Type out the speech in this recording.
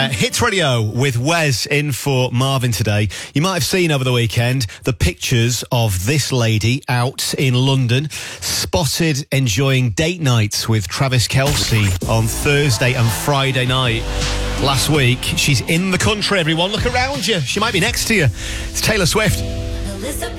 Hits Radio with Wes in for Marvin today. You might have seen over the weekend the pictures of this lady out in London, spotted enjoying date nights with Travis Kelce on Thursday and Friday night. Last week, she's in the country, everyone. Look around you. She might be next to you. It's Taylor Swift.